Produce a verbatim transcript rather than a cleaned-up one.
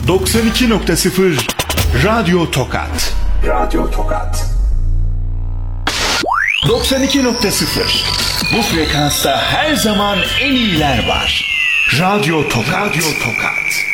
doksan iki nokta sıfır Radyo Tokat. Radyo Tokat. doksan iki nokta sıfır. Bu frekansta her zaman en iyiler var. Radyo Tokat. Radyo Tokat.